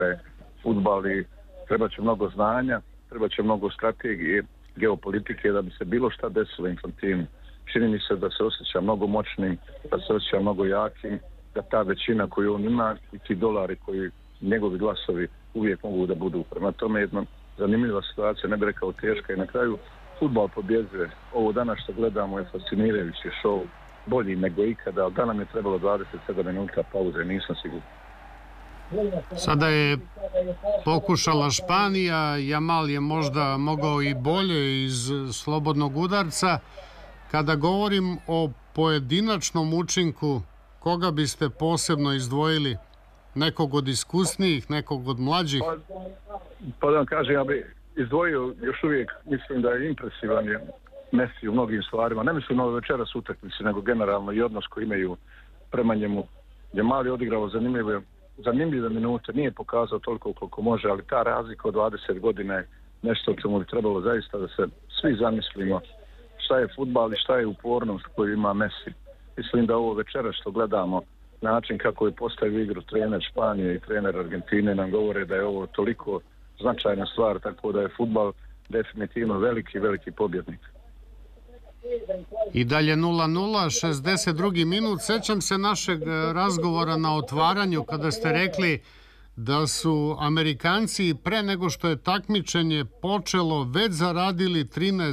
je fudbal i treba će mnogo znanja, treba će mnogo strategije, geopolitike da bi se bilo šta desilo Infantinu. Čini mi se da se osjeća mnogo moćnim, da se osjeća mnogo jakim, da ta većina koju on ima i ti dolari koji njegovi glasovi uvijek mogu da budu. Prema tome jedna zanimljiva situacija, ne bih rekao teška i na kraju fudbal pobjeđuje. Ovo danas što gledamo je fascinirajući show, bolji nego ikada, ali da nam je trebalo 27 minuta pauze, nisam siguran. Sada je pokušala Španija, Jamal je možda mogao i bolje iz slobodnog udarca. Kada govorim o pojedinačnom učinku, koga biste posebno izdvojili? Nekog od iskusnijih, nekog od mlađih? Pa da vam kažem, ja bih izdvojio još uvijek, mislim da je impresivan je Messi u mnogim stvarima. Ne mislim na ove večeras utakmice, nego generalno i odnos koji imaju prema njemu. Jamal je odigrao zanimljive minute, nije pokazao toliko koliko može, ali ta razlika od 20 godina je nešto o čemu bi trebalo zaista da se svi zamislimo šta je fudbal i šta je upornost koju ima Messi. Mislim da ovo večera što gledamo, način kako je postavio igru trener Španije i trener Argentine nam govore da je ovo toliko značajna stvar, tako da je fudbal definitivno veliki pobjednik. I dalje 0-0, 62. minut. Sećam se našeg razgovora na otvaranju kada ste rekli da su Amerikanci pre nego što je takmičenje počelo već zaradili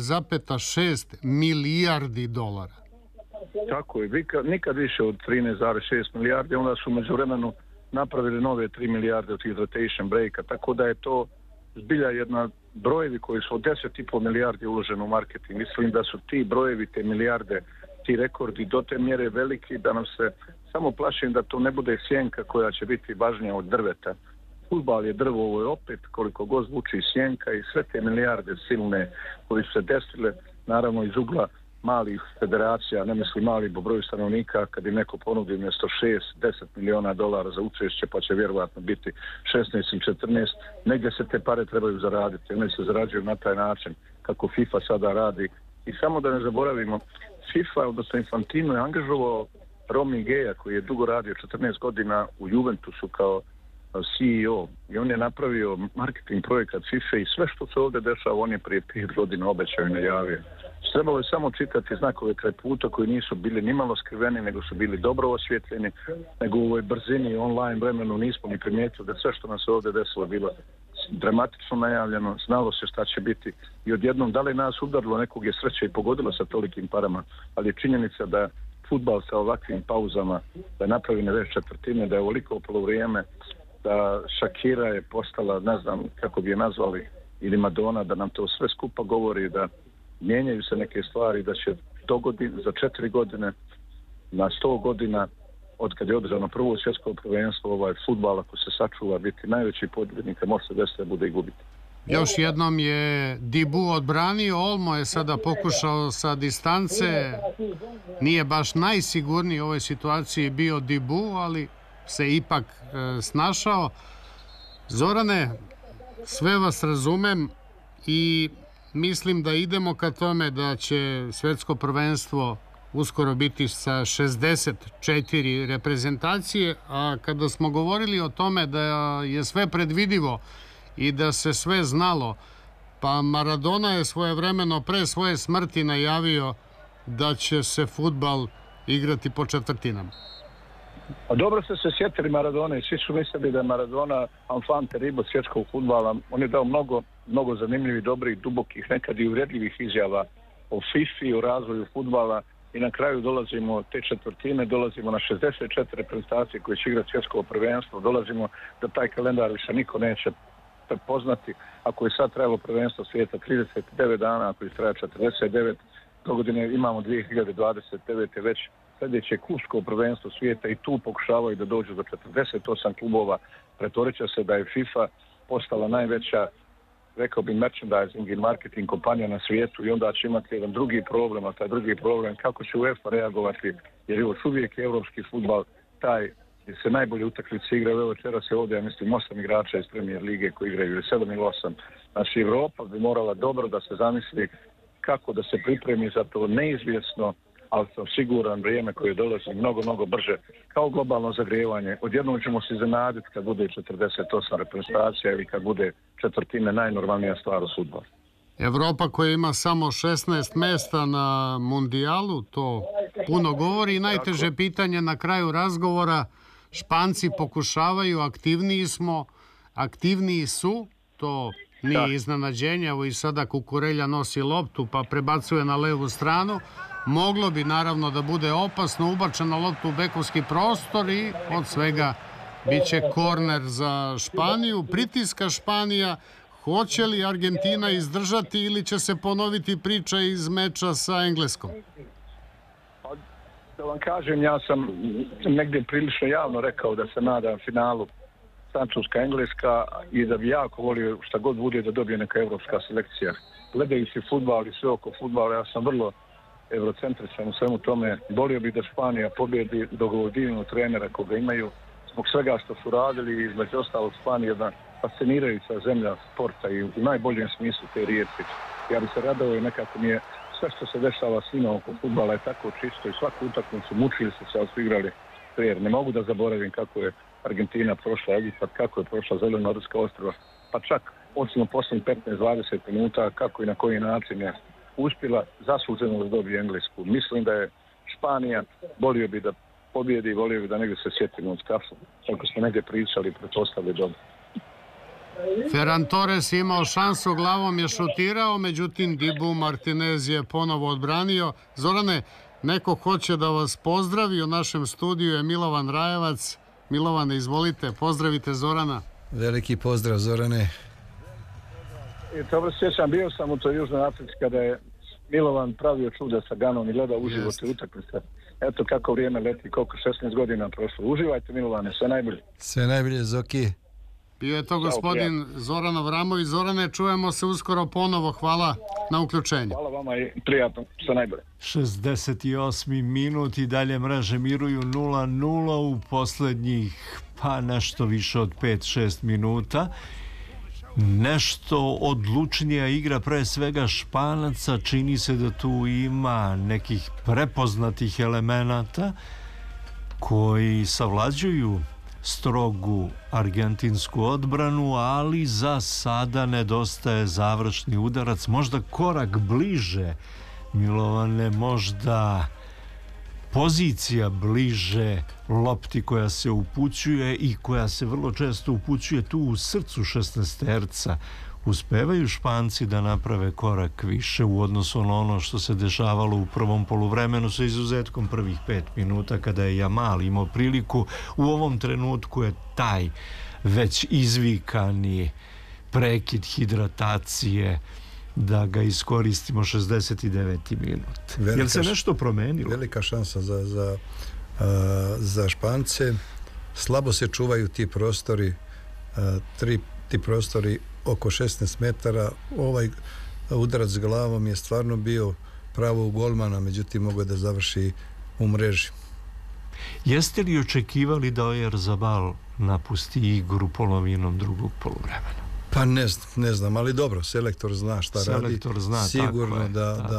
13,6 milijardi dolara. Tako je, nikad više od 13,6 milijardi, onda su međuvremenu napravili nove 3 milijarde od tih rotation breaka, tako da je to zbilja jedna brojevi koji su od 10,5 milijardi uloženo u marketing. Mislim da su ti brojevi, te milijarde, ti rekordi do te mjere veliki da nam se samo plašim da to ne bude sjenka koja će biti važnija od drveta. Fudbal je drvo, ovo je opet koliko god zvuči sjenka i sve te milijarde silne koje su se desile, naravno iz ugla malih federacija, ne mislim mali po broju stanovnika, kad im neko ponudi mjesto 6-10 miliona dolara za učešće, pa će vjerovatno biti 16 ili 14, negdje se te pare trebaju zaraditi. One se zarađuju na taj način kako FIFA sada radi. I samo da ne zaboravimo, FIFA, odnosno Infantino, je angažovao Romy Geja koji je dugo radio 14 godina u Juventusu kao CEO i on je napravio marketing projekat FIFA i sve što se ovdje dešava on je prije 5 godina obećao i najavio. Trebalo je samo čitati znakove kraj puta koji nisu bili nimalo skriveni, nego su bili dobro osvjetljeni, nego u ovoj brzini online vremenu nismo ni primijetili da sve što nam se ovdje desilo bilo dramatično najavljeno, znalo se šta će biti i odjednom da li nas udarilo, nekog je sreće i pogodilo sa tolikim parama, ali je činjenica da fudbal sa ovakvim pauzama, da je napravljene već četvrtine, da je ovoliko polovrijeme, da Shakira je postala, ne znam kako bi je nazvali, ili Madonna, da nam to sve skupa govori da mijenjaju se neke stvari, da će za 4 godine, na 100 godina, od kad je održano prvo svjetsko prvenstvo, ovaj fudbal, ako se sačuva, biti najveći pobjednik, a može se desiti da bude i gubiti. Još jednom je Dibu odbranio, Olmo je sada pokušao sa distance, nije baš najsigurniji u ovoj situaciji bio Dibu, ali se ipak snašao. Zorane, sve vas razumem i mislim da idemo ka tome da će svjetsko prvenstvo uskoro biti sa 64 reprezentacije, a kada smo govorili o tome da je sve predvidivo i da se sve znalo, pa Maradona je svojevremeno pre svoje smrti najavio da će se fudbal igrati po četvrtinama. A dobro ste se sjetili Maradone, svi su mislili da je Maradona enfant terrible svjetskog fudbala. On je dao mnogo zanimljivih, dobrih, dubokih, nekad i uvredljivih izjava o FIFA, o razvoju fudbala i na kraju dolazimo te četvrtine, dolazimo na 64 reprezentacije koje će igrati svjetsko prvenstvo, dolazimo da taj kalendar više niko neće prepoznati. Ako je sad trebalo prvenstvo svijeta 39 dana, ako je traja 49, do godine imamo 2029. već sljedeće klubsko prvenstvo svijeta i tu pokušavaju da dođu do 48 klubova. Pretvorit će se da je FIFA postala najveća, rekao bi, merchandising i marketing kompanija na svijetu i onda će imati jedan drugi problem, a taj drugi problem kako će UEFA reagovati, jer još uvijek je evropski fudbal taj gdje se najbolje utakmice igraju. Evo večeras je ovdje, ja mislim, 8 igrača iz Premier lige koji igraju, ili 7 ili 8. Znači, Evropa bi morala dobro da se zamisli kako da se pripremi za to neizvjesno ali sam siguran vrijeme koje dolazi mnogo brže, kao globalno zagrijevanje. Odjednom ćemo se iznenaditi kad bude 48 reprezentacija ili kad bude četvrtine najnormalnija stvar u fudbalu. Evropa koja ima samo 16 mjesta na mundijalu, to puno govori. I najteže pitanje na kraju razgovora, Španci pokušavaju, aktivniji su, to nije iznenađenje, evo i sada Kukurelja nosi loptu pa prebacuje na levu stranu. Moglo bi naravno da bude opasno, ubačena lopta u bekovski prostor i od svega bit će korner za Španiju. Pritiska Španija, hoće li Argentina izdržati ili će se ponoviti priča iz meča sa Engleskom? Da vam kažem, ja sam negdje prilično javno rekao da se nadam finalu Francuska-Engleska i da bi jako volio šta god bude da dobije neka evropska selekcija. Gledajući fudbal i sve oko fudbala, ja sam vrlo eurocentričan u svemu tome. Volio bih da Španija pobjedi do ovog divnog trenera koga imaju. Zbog svega što su radili, između ostalog Španija jedna fascinirajuća zemlja sporta i u najboljem smislu te riječi. Ja bih se radao i nekako mi je sve što se dešava svima oko fudbala je tako čisto i svaku utakmicu mučili su ali su igrali fair. Ne mogu da zaboravim kako je Argentina prošla Egipat, kako je prošla Zelenorska ostrva, pa čak osim u posljednjih 15-20 minuta kako i na koji način je uspjela zasluženo da dobije Englesku. Mislim da je Španija, volio bi da pobjedi, volio bi da negdje se sjetimo od kafu, kako smo negdje pričali, pretpostavili dobro. Ferran Torres je imao šansu, glavom je šutirao, međutim Dibu Martinez je ponovo odbranio. Zorane, neko hoće da vas pozdravi, u našem studiju je Milovan Rajevac. Milovane, izvolite, pozdravite Zorana. Veliki pozdrav, Zorane. Dobro sjećam, bio sam u toj Južnoj Africi kada je Milovan pravio čuda sa Ganom i gledao uživo te utakmice. Eto kako vrijeme leti, koliko 16 godina prošlo. Uživajte Milovane, sve najbolje. Sve najbolje, Zoki. Bio je to gospodin Zoran Avramović. Zorane, čujemo se uskoro ponovo. Hvala na uključenju. Hvala vama i prijatno, sve najbolje. 68. minut i dalje mreže miruju 0-0 u posljednjih pa nešto više od 5-6 minuta. Nešto odlučnija igra pre svega Španaca, čini se da tu ima nekih prepoznatih elemenata koji savlađuju strogu argentinsku odbranu, ali za sada nedostaje završni udarac, možda korak bliže, Milovane, možda pozicija bliže lopti koja se upućuje i koja se vrlo često upućuje tu u srcu šesnaesterca. Uspevaju Španci da naprave korak više u odnosu na ono što se dešavalo u prvom poluvremenu, sa izuzetkom prvih 5 minuta kada je Jamal imao priliku. U ovom trenutku je taj već izvikani prekid hidratacije da ga iskoristimo. 69. minut. Jel se nešto promenilo? Velika šansa za Špance. Slabo se čuvaju ti prostori, ti prostori oko 16 metara. Ovaj udarac glavom je stvarno bio pravo u golmana, međutim mogao da završi u mreži. Jeste li očekivali da Oyarzabal napusti igru polovinom drugog poluvremena? Pa ne znam, ali dobro, selektor zna šta radi. Sigurno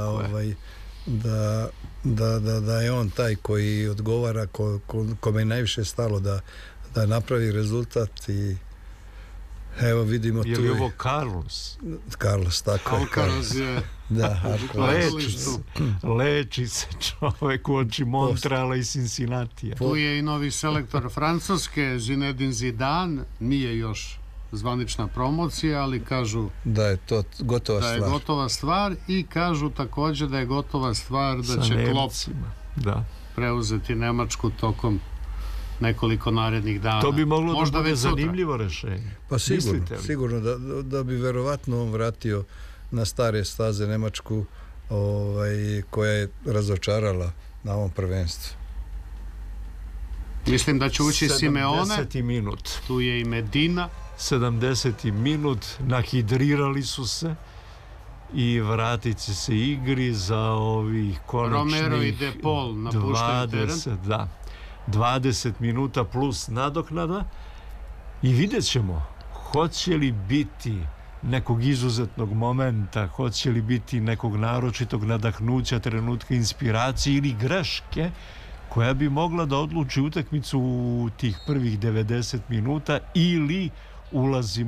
da je on taj koji odgovara, kome je najviše stalo da napravi rezultat. I evo vidimo tu. Je li ovo Carlos? Carlos, tako je. Carlos je... Da, leči se čovek u oči Montreala i Cincinnatija. Tu je i novi selektor Francuske, Zinedine Zidane, nije još zvanična promocija, ali kažu da je to gotova stvar i kažu također da je gotova stvar da će Klopp preuzeti Nemačku tokom nekoliko narednih dana. To bi moglo da bude zanimljivo rešenje. Pa sigurno da bi verovatno on vratio na stare staze Nemačku koja je razočarala na ovom prvenstvu. Mislim da će ući Simeone. 70. minut. Tu je i Medina. 70. minut. Nahidrirali su se i vratit će se igri za ovih konačnih Romero i De Paul napuštaju teren. 20 minuta plus nadoknada i vidjet ćemo hoće li biti nekog izuzetnog momenta, hoće li biti nekog naročitog nadahnuća, trenutka inspiracije ili greške koja bi mogla da odluči utakmicu u tih prvih 90 minuta, ili ulazimo